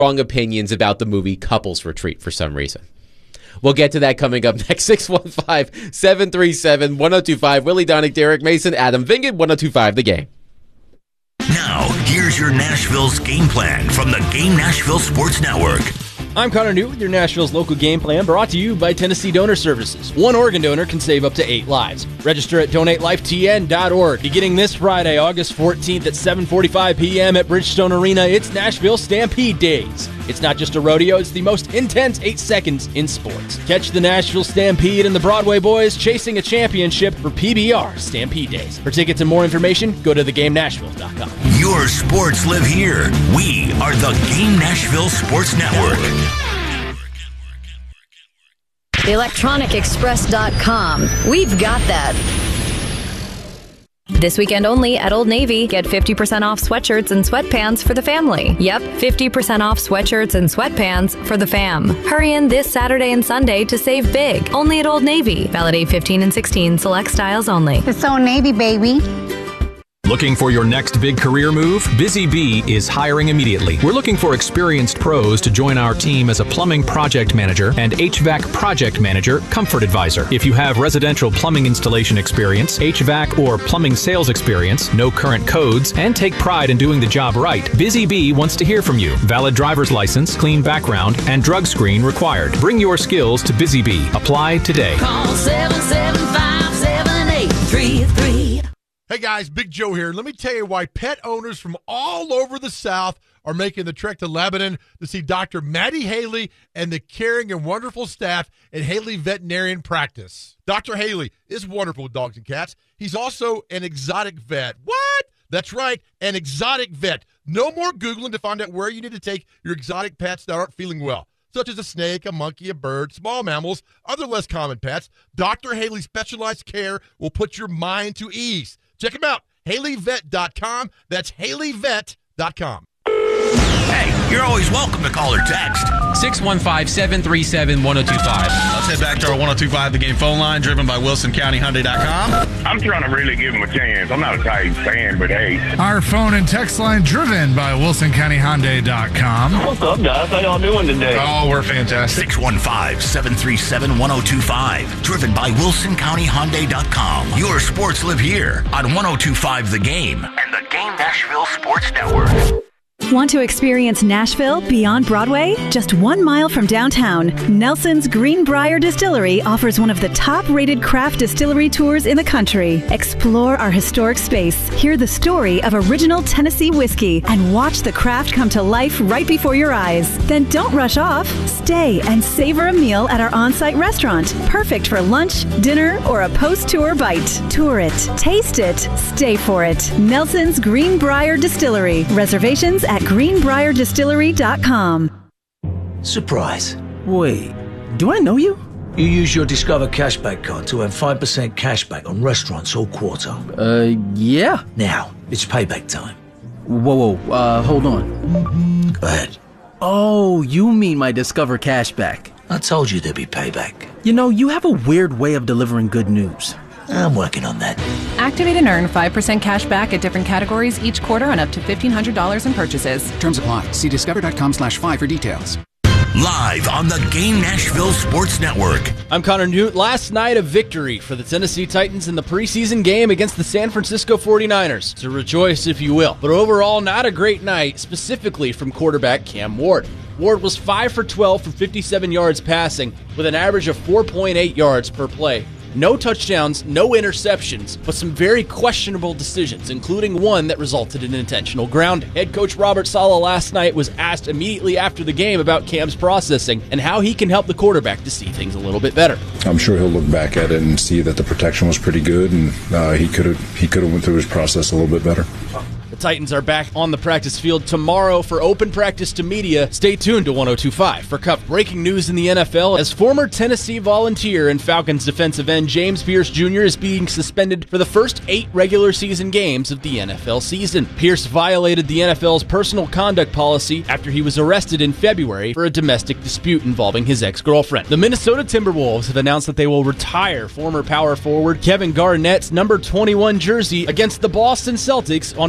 strong opinions about the movie Couples Retreat for some reason. We'll get to that coming up next. 615-737-1025. Willie Donick, Derek Mason, Adam Vingan, 1025 The Game. Now, here's your Nashville's game plan from the Game Nashville Sports Network. I'm Connor Newt with your Nashville's local game plan, brought to you by Tennessee Donor Services. One organ donor can save up to 8 lives. Register at donatelifetn.org. Beginning this Friday, August 14th at 7:45 p.m. at Bridgestone Arena, it's Nashville Stampede Days. It's not just a rodeo, it's the most intense 8 seconds in sports. Catch the Nashville Stampede and the Broadway Boys chasing a championship for PBR Stampede Days. For tickets and more information, go to theGameNashville.com. Your sports live here. We are the Game Nashville Sports Network. ElectronicExpress.com. We've got that. This weekend only at Old Navy, get 50% off sweatshirts and sweatpants for the family. Yep, 50% off sweatshirts and sweatpants for the fam. Hurry in this Saturday and Sunday to save big. Only at Old Navy. Valid 8/15 and 16. Select styles only. It's Old Navy, baby. Looking for your next big career move? Busy Bee is hiring immediately. We're looking for experienced pros to join our team as a plumbing project manager and HVAC project manager, comfort advisor. If you have residential plumbing installation experience, HVAC or plumbing sales experience, no current codes, and take pride in doing the job right, Busy Bee wants to hear from you. Valid driver's license, clean background, and drug screen required. Bring your skills to Busy Bee. Apply today. Call 775-7833. Hey guys, Big Joe here. Let me tell you why pet owners from all over the South are making the trek to Lebanon to see Dr. Maddie Haley and the caring and wonderful staff at Haley Veterinarian Practice. Dr. Haley is wonderful with dogs and cats. He's also an exotic vet. What? That's right, an exotic vet. No more Googling to find out where you need to take your exotic pets that aren't feeling well, such as a snake, a monkey, a bird, small mammals, other less common pets. Dr. Haley's specialized care will put your mind to ease. Check him out, HaleyVet.com. That's HaleyVet.com. Hey, you're always welcome to call or text. 615-737-1025. Let's head back to our 1025 The Game phone line, driven by WilsonCountyHyundai.com. I'm trying to really give him a chance. I'm not a Titans fan, but hey. Our phone and text line, driven by WilsonCountyHyundai.com. What's up, guys? How y'all doing today? Oh, we're fantastic. 615-737-1025. Driven by WilsonCountyHyundai.com. Your sports live here on 1025 The Game and the Game Nashville Sports Network. Want to experience Nashville beyond Broadway? Just 1 mile from downtown, Nelson's Greenbrier Distillery offers one of the top-rated craft distillery tours in the country. Explore our historic space, hear the story of original Tennessee whiskey, and watch the craft come to life right before your eyes. Then don't rush off. Stay and savor a meal at our on-site restaurant, perfect for lunch, dinner, or a post-tour bite. Tour it, taste it, stay for it. Nelson's Greenbrier Distillery. Reservations at greenbrierdistillery.com. Surprise. Wait, do I know you? You use your Discover Cashback card to have 5% cashback on restaurants all quarter. Yeah. Now, it's payback time. Whoa, hold on. Go ahead. Oh, you mean my Discover Cashback. I told you there'd be payback. You know, you have a weird way of delivering good news. I'm working on that. Activate and earn 5% cash back at different categories each quarter on up to $1,500 in purchases. Terms apply. See discover.com/5 for details. Live on the Game Nashville Sports Network. I'm Connor Newt. Last night, a victory for the Tennessee Titans in the preseason game against the San Francisco 49ers. So rejoice if you will. But overall, not a great night, specifically from quarterback Cam Ward. Ward was 5 for 12 for 57 yards passing, with an average of 4.8 yards per play. No touchdowns, no interceptions, but some very questionable decisions, including one that resulted in intentional grounding. Head coach Robert Saleh last night was asked immediately after the game about Cam's processing and how he can help the quarterback to see things a little bit better. I'm sure he'll look back at it and see that the protection was pretty good, and he could have went through his process a little bit better. The Titans are back on the practice field tomorrow for open practice to media. Stay tuned to 102.5 for breaking news in the NFL as former Tennessee Volunteer and Falcons defensive end James Pierce Jr. is being suspended for the first 8 regular season games of the NFL season. Pierce violated the NFL's personal conduct policy after he was arrested in February for a domestic dispute involving his ex-girlfriend. The Minnesota Timberwolves have announced that they will retire former power forward Kevin Garnett's number 21 jersey against the Boston Celtics on February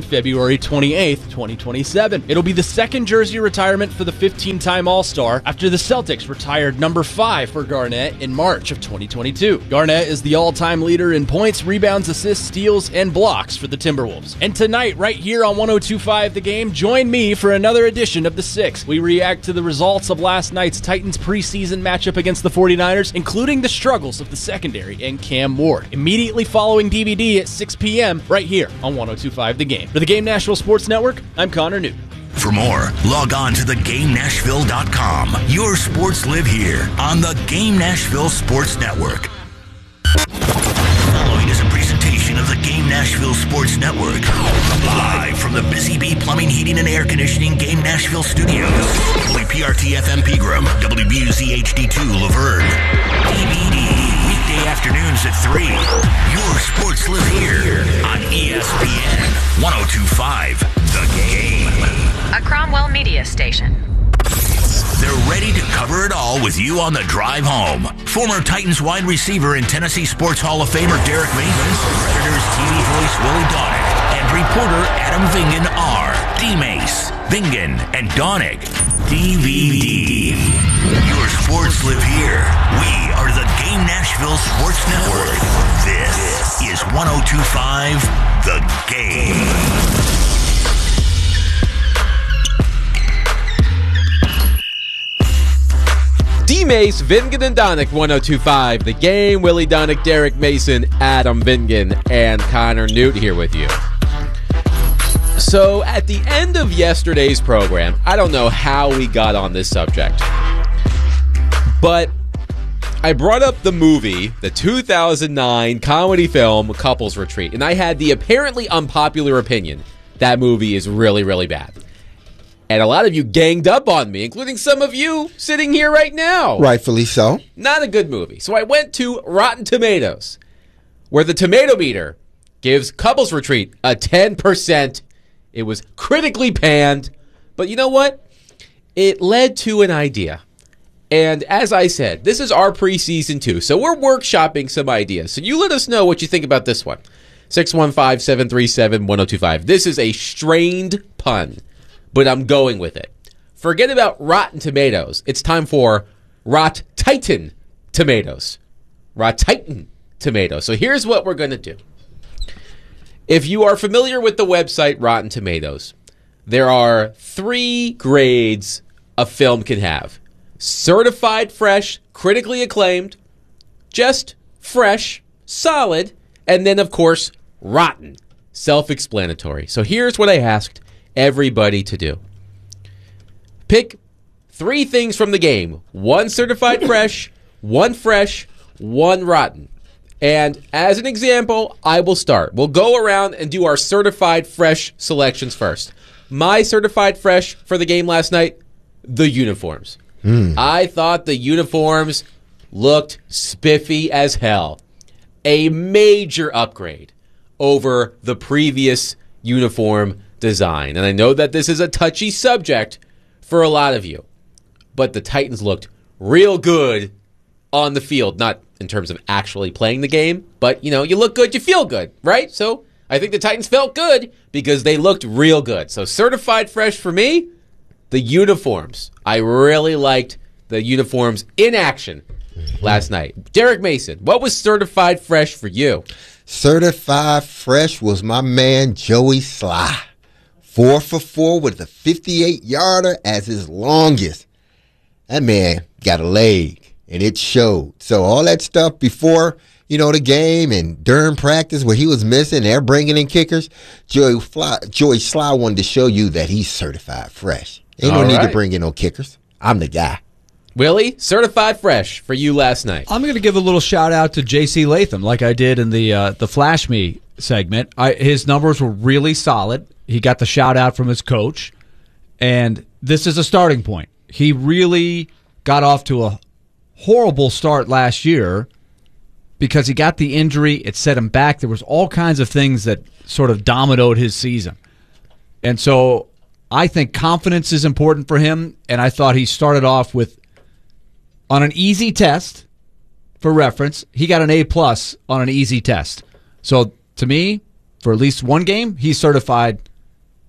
February 28th, 2027. It'll be the second jersey retirement for the 15-time All-Star after the Celtics retired number 5 for Garnett in March of 2022. Garnett is the all-time leader in points, rebounds, assists, steals, and blocks for the Timberwolves. And tonight, right here on 102.5 The Game, join me for another edition of The Six. We react to the results of last night's Titans preseason matchup against the 49ers, including the struggles of the secondary and Cam Ward. Immediately following DVD at 6 p.m. right here on 102.5 The Game. For the Game Nashville Sports Network, I'm Connor Newton. For more, log on to thegamenashville.com. Your sports live here on the Game Nashville Sports Network. Following is a presentation of the Game Nashville Sports Network. Live from the Busy Bee Plumbing, Heating, and Air Conditioning Game Nashville Studios. WPRT FM Pegram, WBUZ HD2 Laverne. DVD. Weekday afternoons at 3. Your sports live here on ESPN 102.5 The Game. A Cromwell Media Station. They're ready to cover it all with you on the drive home. Former Titans wide receiver and Tennessee Sports Hall of Famer Derek Mason, Predators TV voice Willie Donick, and reporter Adam Vingan are D-Mace, Vingan, and Donick. DVD. Your sports live here. We are the Game Nashville Sports Network. This is 102.5 The Game. D-Mace, Vingan, and Donick, 102.5 The Game. Willie Donick, Derek Mason, Adam Vingan, and Connor Newt here with you. So, at the end of yesterday's program, I don't know how we got on this subject, but I brought up the movie, the 2009 comedy film Couples Retreat, and I had the apparently unpopular opinion that movie is really, really bad. And a lot of you ganged up on me, including some of you sitting here right now. Rightfully so. Not a good movie. So I went to Rotten Tomatoes, where the tomato meter gives Couples Retreat a 10%. It was critically panned. But you know what? It led to an idea. And as I said, this is our preseason too. So we're workshopping some ideas. So you let us know what you think about this one. 615-737-1025. This is a strained pun, but I'm going with it. Forget about Rotten Tomatoes. It's time for Rot Titan Tomatoes. Rot Titan Tomatoes. So here's what we're going to do. If you are familiar with the website Rotten Tomatoes, there are 3 grades a film can have. Certified fresh, critically acclaimed, just fresh, solid, and then, of course, rotten, self-explanatory. So here's what I asked everybody to do. Pick 3 things from the game. 1 certified fresh, 1 fresh, 1 rotten. And as an example, I will start. We'll go around and do our certified fresh selections first. My certified fresh for the game last night, the uniforms. I thought the uniforms looked spiffy as hell. A major upgrade over the previous uniform design. And I know that this is a touchy subject for a lot of you, but the Titans looked real good on the field, not in terms of actually playing the game, but, you know, you look good, you feel good, right? So I think the Titans felt good because they looked real good. So certified fresh for me, the uniforms. I really liked the uniforms in action last night. Derek Mason, what was certified fresh for you? Certified fresh was my man Joey Sly. 4 for 4 with a 58-yarder as his longest. That man got a leg, and it showed. So all that stuff before, you know, the game and during practice where he was missing, they're bringing in kickers, Joey Sly wanted to show you that he's certified fresh. Ain't no need to bring in no kickers. I'm the guy. Willie, certified fresh for you last night. I'm going to give a little shout-out to J.C. Latham, like I did in the Flash Me segment. His numbers were really solid. He got the shout-out from his coach, and this is a starting point. He really got off to a horrible start last year because he got the injury. It set him back. There was all kinds of things that sort of dominoed his season. And so I think confidence is important for him, and I thought he started off with, on an easy test, for reference, he got an A+ on an easy test. So to me, for at least one game, he's certified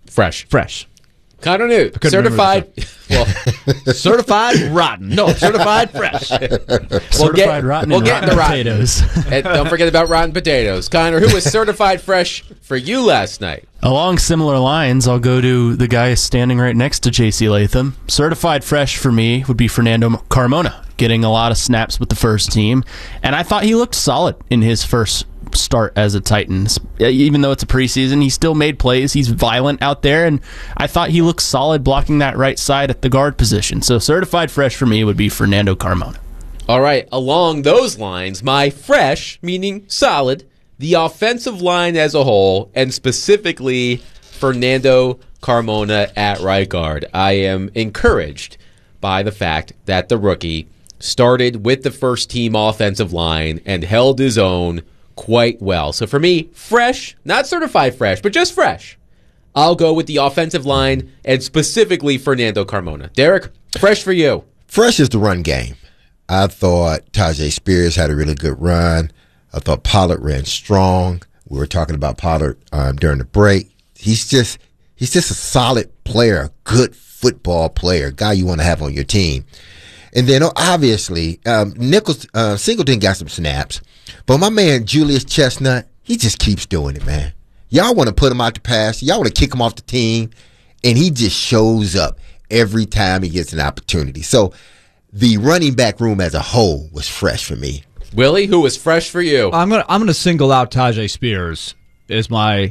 Fresh. Fresh. Connor Newt, couldn't certified. Well, certified rotten. No, certified fresh. Certified rotten We'll and get rotten into potatoes. And don't forget about rotten potatoes. Connor, who was certified fresh for you last night? Along similar lines, I'll go to the guy standing right next to J.C. Latham. Certified fresh for me would be Fernando Carmona, getting a lot of snaps with the first team. And I thought he looked solid in his first start as a Titan. Even though it's a preseason, he still made plays. He's violent out there, and I thought he looked solid blocking that right side at the guard position. So certified fresh for me would be Fernando Carmona. All right, along those lines, my fresh, meaning solid, the offensive line as a whole, and specifically Fernando Carmona at right guard. I am encouraged by the fact that the rookie started with the first team offensive line and held his own quite well. So for me, fresh, not certified fresh, but just fresh. I'll go with the offensive line and specifically Fernando Carmona. Derek, fresh for you. Fresh is the run game. I thought Tyjae Spears had a really good run. I thought Pollard ran strong. We were talking about Pollard during the break. He's just a solid player, a good football player, guy you want to have on your team. And then obviously Singleton got some snaps, but my man Julius Chestnut, he just keeps doing it, man. Y'all want to put him out to pass. Y'all want to kick him off the team, and he just shows up every time he gets an opportunity. So the running back room as a whole was fresh for me. Willie, who was fresh for you? I'm gonna single out Tyjae Spears as my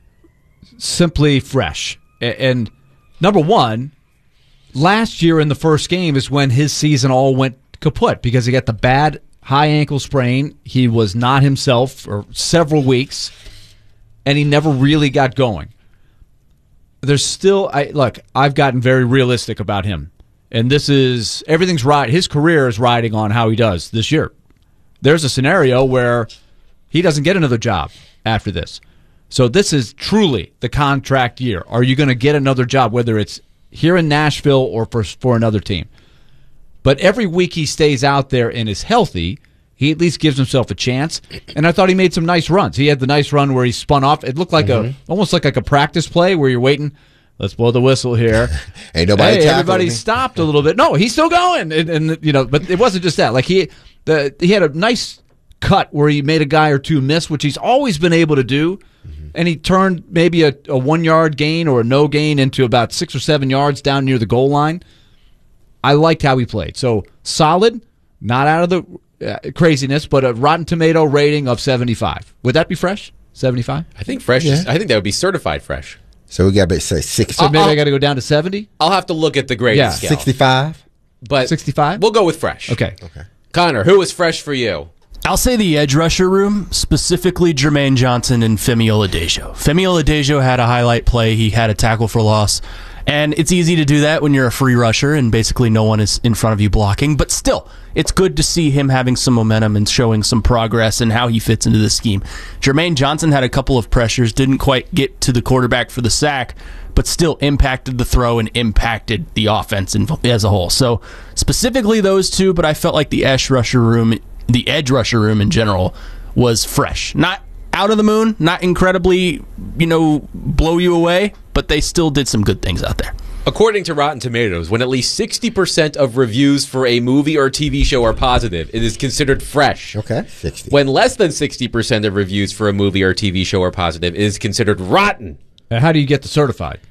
simply fresh. And number one, last year in the first game is when his season all went kaput because he got the bad high ankle sprain. He was not himself for several weeks, and he never really got going. There's still, I've gotten very realistic about him, and this is everything's right. His career is riding on how he does this year. There's a scenario where he doesn't get another job after this. So this is truly the contract year. Are you going to get another job, whether it's here in Nashville or for another team? But every week he stays out there and is healthy, he at least gives himself a chance. And I thought he made some nice runs. He had the nice run where he spun off. It looked like almost like a practice play where you're waiting. Let's blow the whistle here. Ain't nobody tackling everybody me. Stopped a little bit. No, he's still going. And but it wasn't just that. Like he had a nice cut where he made a guy or two miss, which he's always been able to do. And he turned maybe a 1 yard gain or a no gain into about 6 or 7 yards down near the goal line. I liked how he played. So solid, not out of the craziness, but a Rotten Tomato rating of 75. Would that be fresh? 75? I think fresh. Yeah. I think that would be certified fresh. So we got to say 60. So maybe I got to go down to 70? I'll have to look at the grading scale. 65? But 65? We'll go with fresh. Okay. Connor, who was fresh for you? I'll say the edge rusher room, specifically Jermaine Johnson and Femi Oladejo. Femi Oladejo had a highlight play. He had a tackle for loss. And it's easy to do that when you're a free rusher and basically no one is in front of you blocking. But still, it's good to see him having some momentum and showing some progress and how he fits into the scheme. Jermaine Johnson had a couple of pressures, didn't quite get to the quarterback for the sack, but still impacted the throw and impacted the offense as a whole. So specifically those two, but I felt like the edge rusher room in general was fresh. Not out of the moon, not incredibly, blow you away, but they still did some good things out there. According to Rotten Tomatoes, when at least 60% of reviews for a movie or TV show are positive, it is considered fresh. Okay, 60. When less than 60% of reviews for a movie or TV show are positive, it is considered rotten. How do you get the certified?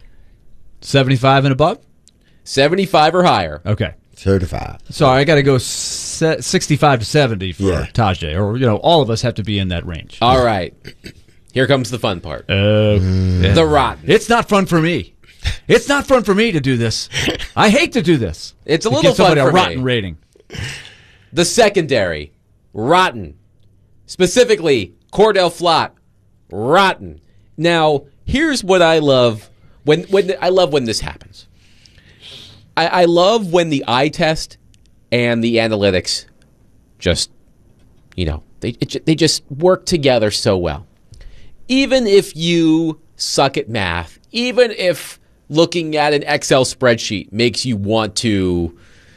75 and above? 75 or higher. Okay. Certified. So I got to go 65 to 70 for Tyjae, or all of us have to be in that range. All right. Here comes the fun part. The The rotten. It's not fun for me. It's not fun for me to do this. I hate to do this. It's a To little give somebody fun for a rotten me. rating. The secondary, rotten. Specifically, Cordell Flott, rotten. Now, here's what I love when this happens. I love when the eye test and the analytics just, they just work together so well. Even if you suck at math, even if looking at an Excel spreadsheet makes you want to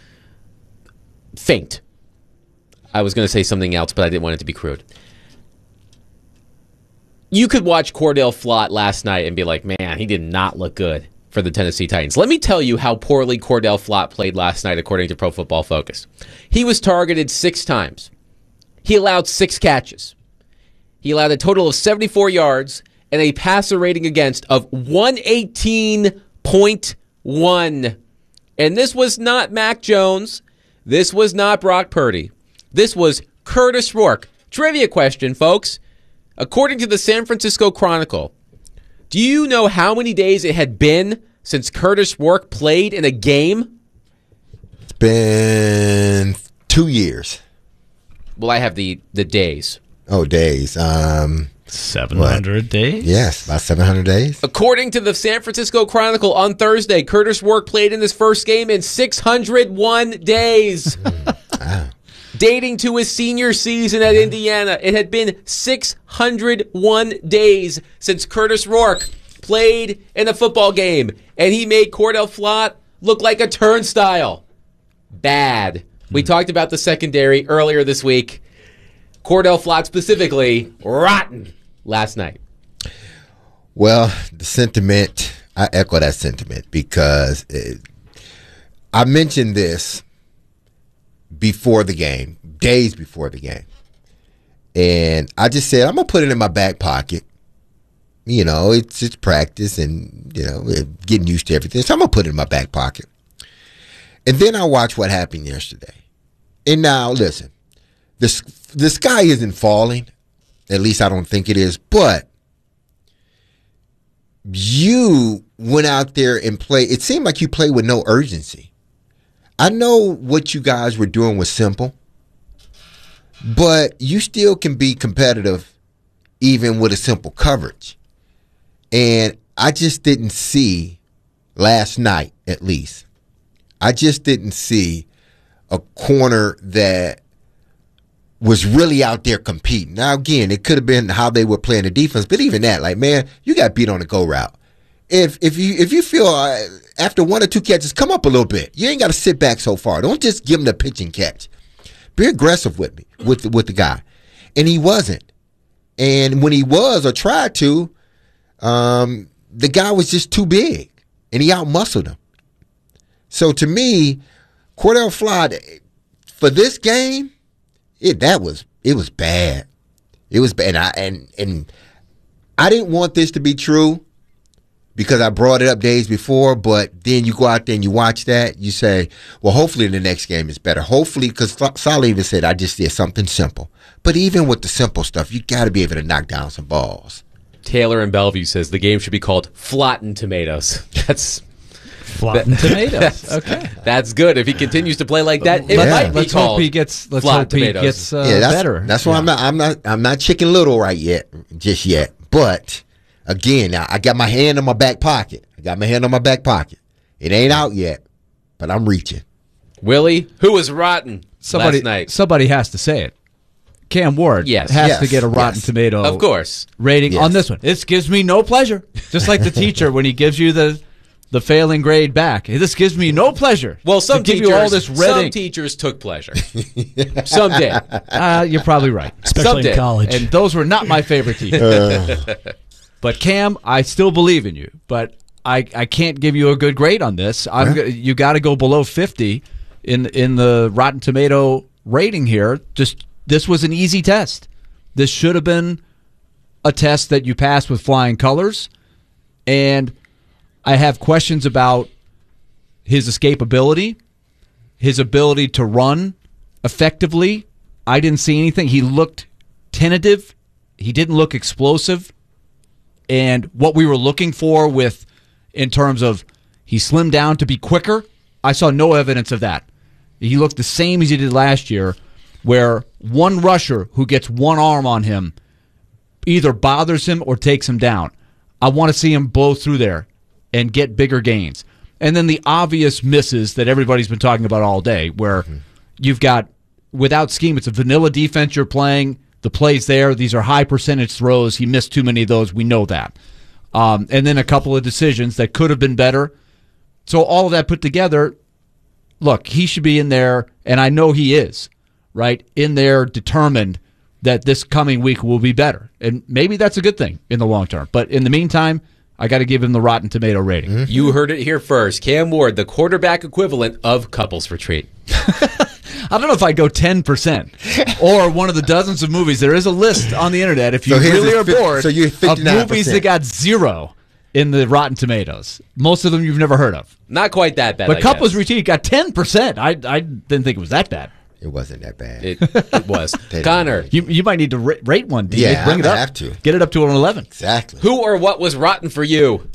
faint. I was going to say something else, but I didn't want it to be crude. You could watch Cordell Flott last night and be like, man, he did not look good for the Tennessee Titans. Let me tell you how poorly Cordell Flott played last night, according to Pro Football Focus. He was targeted 6 times. He allowed 6 catches. He allowed a total of 74 yards and a passer rating against of 118.1. And this was not Mac Jones. This was not Brock Purdy. This was Curtis Rourke. Trivia question, folks. According to the San Francisco Chronicle, do you know how many days it had been since Curtis Rourke played in a game? It's been 2 years. Well, I have the days. Oh, days. 700 days? Yes, about 700 days. According to the San Francisco Chronicle, on Thursday, Curtis Rourke played in his first game in 601 days. Wow. Dating to his senior season at Indiana, it had been 601 days since Curtis Rourke played in a football game, and he made Cordell Flott look like a turnstile. Bad. We talked about the secondary earlier this week. Cordell Flott specifically, rotten last night. Well, the sentiment, I echo that sentiment because I mentioned this before the game, days before the game. And I just said, I'm going to put it in my back pocket. You know, it's practice and, you know, getting used to everything. So I'm going to put it in my back pocket. And then I watched what happened yesterday. And now, listen, the sky isn't falling. At least I don't think it is. But you went out there and played. It seemed like you played with no urgency. I know what you guys were doing was simple, but you still can be competitive even with a simple coverage. And I just didn't see, last night at least, I just didn't see a corner that was really out there competing. Now, again, it could have been how they were playing the defense, but even that, like, man, you got beat on the go route. If you feel after 1 or 2 catches, come up a little bit. You ain't got to sit back so far. Don't just give him the pitch and catch. Be aggressive with me, with the guy. And he wasn't. And when he was or tried to, the guy was just too big, and he out-muscled him. So to me, Cordell Flott, for this game, it was bad. It was bad. And I didn't want this to be true, because I brought it up days before, but then you go out there and you watch that, you say, well, hopefully the next game is better. Hopefully, because Saleh even said, I just did something simple. But even with the simple stuff, you got to be able to knock down some balls. Taylor in Bellevue says the game should be called Flotten Tomatoes. That's Flotten Tomatoes. Okay. That's good. If he continues to play like that, it might be let's called hope he gets Tomatoes. Better. That's why I'm not Chicken Little just yet. But again, now I got my hand in my back pocket. It ain't out yet, but I'm reaching. Willie, who was rotten last night? Somebody has to say it. Cam Ward has to get a Rotten Tomato of course. rating on this one. This gives me no pleasure. Just like the teacher when he gives you the failing grade back. This gives me no pleasure. Well, some give teachers, you all this red ink. Teachers took pleasure. Some did. You're probably right. Especially in college. And those were not my favorite teachers. But Cam, I still believe in you. But I can't give you a good grade on this. You got to go below 50 in the Rotten Tomato rating here. This was an easy test. This should have been a test that you passed with flying colors. And I have questions about his escapability, his ability to run effectively. I didn't see anything. He looked tentative. He didn't look explosive. And what we were looking for in terms of he slimmed down to be quicker, I saw no evidence of that. He looked the same as he did last year, where one rusher who gets one arm on him either bothers him or takes him down. I want to see him blow through there and get bigger gains. And then the obvious misses that everybody's been talking about all day, where you've got, without scheme, it's a vanilla defense you're playing. The play's there. These are high percentage throws. He missed too many of those. We know that. And then a couple of decisions that could have been better. So all of that put together, look, he should be in there, and I know he is, right? In there, determined that this coming week will be better. And maybe that's a good thing in the long term. But in the meantime, I got to give him the Rotten Tomato rating. Mm-hmm. You heard it here first. Cam Ward, the quarterback equivalent of Couples Retreat. I don't know if I'd go 10% or one of the dozens of movies. There is a list on the internet if you really are bored of movies that got 0 in the Rotten Tomatoes. Most of them you've never heard of. Not quite that bad. But Couples Retreat got 10%. I didn't think it was that bad. It wasn't that bad. It was. Connor. You might need to rate one, D. Yeah, Bring it up. have to. Get it up to an 11. Exactly. Who or what was rotten for you?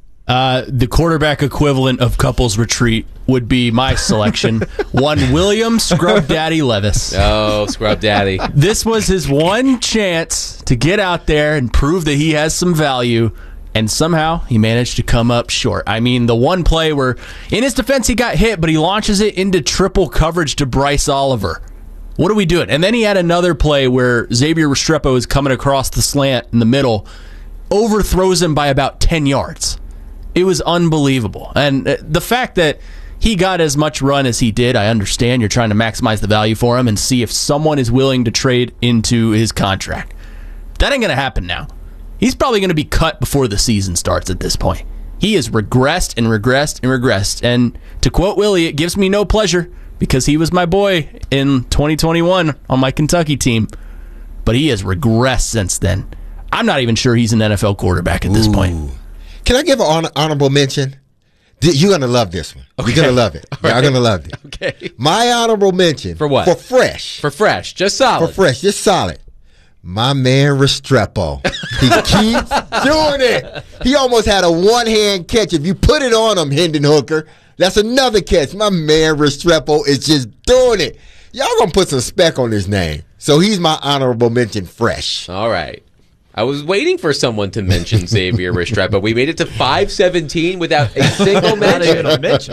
The quarterback equivalent of Couples Retreat would be my selection. One William Scrub Daddy Levis. Oh, Scrub Daddy. This was his one chance to get out there and prove that he has some value, and somehow he managed to come up short. I mean, the one play where, in his defense, he got hit, but he launches it into triple coverage to Bryce Oliver. What are we doing? And then he had another play where Xavier Restrepo is coming across the slant in the middle, overthrows him by about 10 yards. It was unbelievable. And the fact that he got as much run as he did, I understand. You're trying to maximize the value for him and see if someone is willing to trade into his contract. That ain't going to happen now. He's probably going to be cut before the season starts at this point. He has regressed and regressed and regressed. And to quote Willie, it gives me no pleasure because he was my boy in 2021 on my Kentucky team. But he has regressed since then. I'm not even sure he's an NFL quarterback at this point. Can I give an honorable mention? You're going to love this one. Okay. You're going to love it. Y'all going to love it. Okay. My honorable mention. For what? For fresh. For fresh. Just solid. For fresh. Just solid. My man Restrepo. He keeps doing it. He almost had a one-hand catch. If you put it on him, Hendon Hooker, that's another catch. My man Restrepo is just doing it. Y'all going to put some spec on his name. So he's my honorable mention fresh. All right. I was waiting for someone to mention Xavier Restrepo. We made it to 517 without a single mention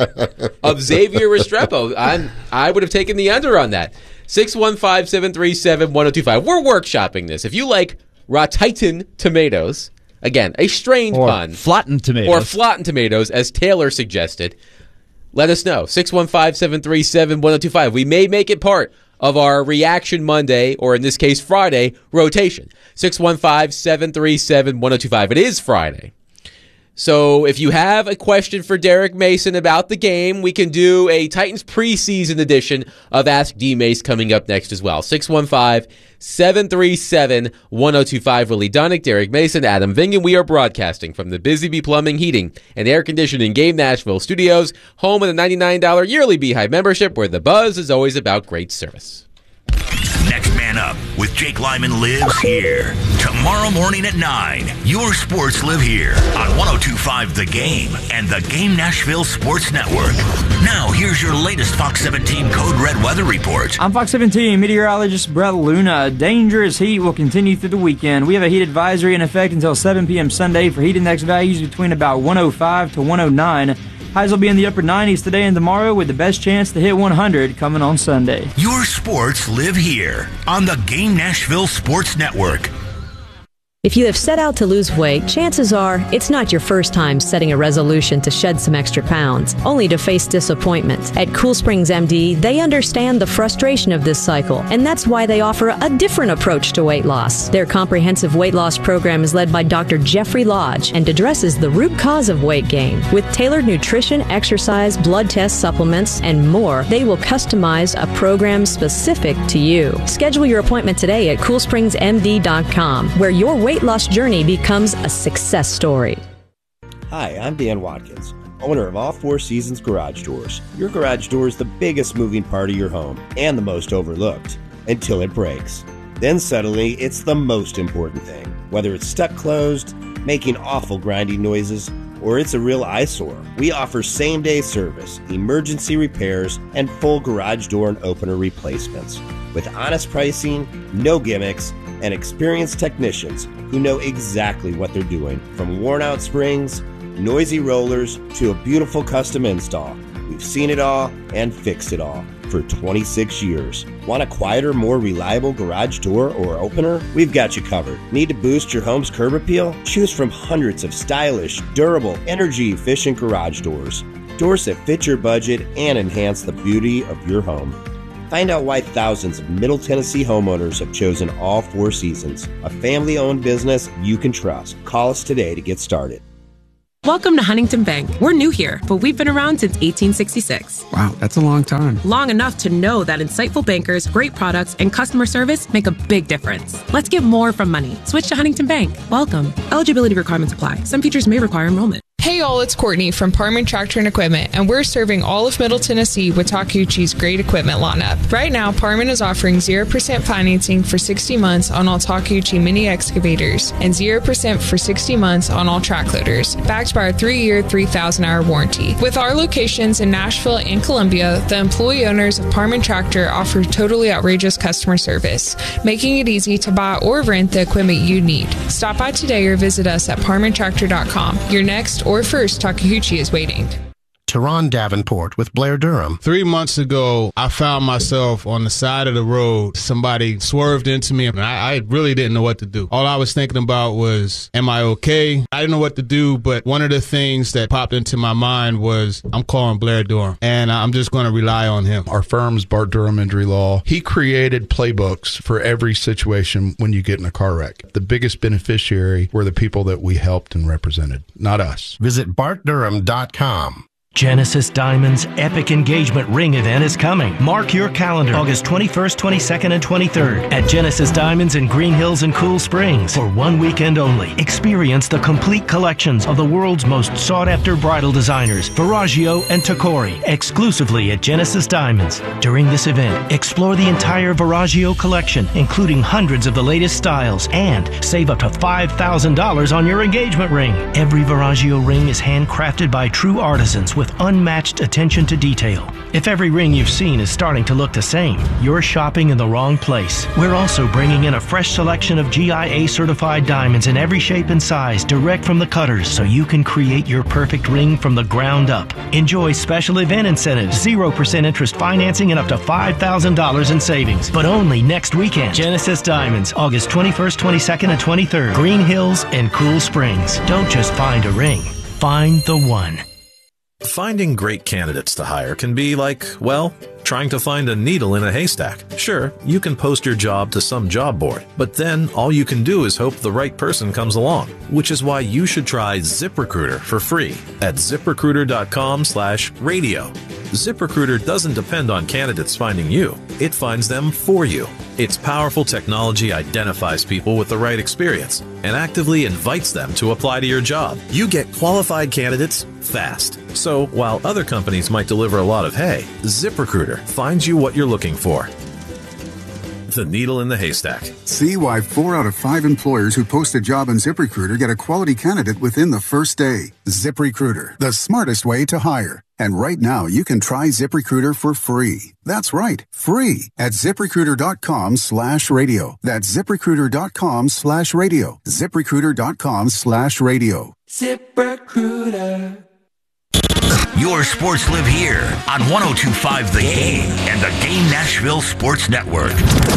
of Xavier Restrepo. I would have taken the under on that. 615-737-1025. We're workshopping this. If you like Rotitan tomatoes, again, a strained pun. Flatten tomatoes. Or flatten tomatoes, as Taylor suggested, let us know. 615-737-1025. We may make it part of our Reaction Monday, or in this case, Friday, rotation. 615-737-1025. It is Friday. So if you have a question for Derek Mason about the game, we can do a Titans preseason edition of Ask D Mace coming up next as well. 615-737-1025. Willie Dunnick, Derek Mason, Adam Vingan. We are broadcasting from the Busy Bee Plumbing, Heating, and Air Conditioning Game Nashville studios, home of the $99 yearly Beehive membership, where the buzz is always about great service. Next Man Up with Jake Lyman lives here. Tomorrow morning at 9, your sports live here on 102.5 The Game and the Game Nashville Sports Network. Now, here's your latest Fox 17 Code Red weather report. I'm Fox 17 meteorologist Brett Luna. Dangerous heat will continue through the weekend. We have a heat advisory in effect until 7 p.m. Sunday for heat index values between about 105 to 109. Highs will be in the upper 90s today and tomorrow, with the best chance to hit 100 coming on Sunday. Your sports live here on the Game Nashville Sports Network. If you have set out to lose weight, chances are it's not your first time setting a resolution to shed some extra pounds, only to face disappointment. At Cool Springs MD, they understand the frustration of this cycle, and that's why they offer a different approach to weight loss. Their comprehensive weight loss program is led by Dr. Jeffrey Lodge and addresses the root cause of weight gain. With tailored nutrition, exercise, blood test supplements, and more, they will customize a program specific to you. Schedule your appointment today at CoolSpringsMD.com, where your weight loss journey becomes a success story. Hi, I'm Dan Watkins, owner of All Four Seasons Garage Doors. Your garage door is the biggest moving part of your home and the most overlooked until it breaks. Then suddenly, it's the most important thing. Whether it's stuck closed, making awful grinding noises, or it's a real eyesore, we offer same-day service, emergency repairs, and full garage door and opener replacements. With honest pricing, no gimmicks, and experienced technicians who know exactly what they're doing. From worn-out springs, noisy rollers, to a beautiful custom install. We've seen it all and fixed it all for 26 years. Want a quieter, more reliable garage door or opener? We've got you covered. Need to boost your home's curb appeal? Choose from hundreds of stylish, durable, energy-efficient garage doors. Doors that fit your budget and enhance the beauty of your home. Find out why thousands of Middle Tennessee homeowners have chosen All Four Seasons, a family-owned business you can trust. Call us today to get started. Welcome to Huntington Bank. We're new here, but we've been around since 1866. Wow, that's a long time. Long enough to know that insightful bankers, great products, and customer service make a big difference. Let's get more from money. Switch to Huntington Bank. Welcome. Eligibility requirements apply. Some features may require enrollment. Hey all, it's Courtney from Parman Tractor and Equipment, and we're serving all of Middle Tennessee with Takeuchi's great equipment lineup. Right now, Parman is offering 0% financing for 60 months on all Takeuchi mini excavators and 0% for 60 months on all track loaders, backed by our 3-year, 3,000-hour warranty. With our locations in Nashville and Columbia, the employee owners of Parman Tractor offer totally outrageous customer service, making it easy to buy or rent the equipment you need. Stop by today or visit us at parmantractor.com. Your next or first Takeuchi is waiting. Teron Davenport with Blair Durham. 3 months ago, I found myself on the side of the road. Somebody swerved into me, and I really didn't know what to do. All I was thinking about was, am I okay? I didn't know what to do, but one of the things that popped into my mind was, I'm calling Blair Durham, and I'm just going to rely on him. Our firm's Bart Durham Injury Law. He created playbooks for every situation when you get in a car wreck. The biggest beneficiary were the people that we helped and represented, not us. Visit BartDurham.com. Genesis Diamonds' epic engagement ring event is coming. Mark your calendar, August 21st, 22nd, and 23rd at Genesis Diamonds in Green Hills and Cool Springs for 1 weekend only. Experience the complete collections of the world's most sought-after bridal designers, Verragio and Tacori, exclusively at Genesis Diamonds. During this event, explore the entire Verragio collection, including hundreds of the latest styles, and save up to $5,000 on your engagement ring. Every Verragio ring is handcrafted by true artisans with unmatched attention to detail. If every ring you've seen is starting to look the same, you're shopping in the wrong place. We're also bringing in a fresh selection of GIA certified diamonds in every shape and size direct from the cutters, so you can create your perfect ring from the ground up. Enjoy special event incentives, 0% interest financing, and up to $5,000 in savings. But only next weekend. Genesis Diamonds, August 21st, 22nd, and 23rd. Green Hills and Cool Springs. Don't just find a ring. Find the one. Finding great candidates to hire can be like, well, trying to find a needle in a haystack. Sure, you can post your job to some job board, but then all you can do is hope the right person comes along, which is why you should try ZipRecruiter for free at ZipRecruiter.com/radio. ZipRecruiter doesn't depend on candidates finding you. It finds them for you. Its powerful technology identifies people with the right experience and actively invites them to apply to your job. You get qualified candidates fast. So while other companies might deliver a lot of hay, ZipRecruiter finds you what you're looking for. The needle in the haystack. See why 4 out of 5 employers who post a job on ZipRecruiter get a quality candidate within the first day. ZipRecruiter, the smartest way to hire. And right now, you can try ZipRecruiter for free. That's right, free at ZipRecruiter.com/radio. That's ZipRecruiter.com/radio. ZipRecruiter.com/radio. ZipRecruiter. Your sports live here on 102.5 The Game and the Game Nashville Sports Network.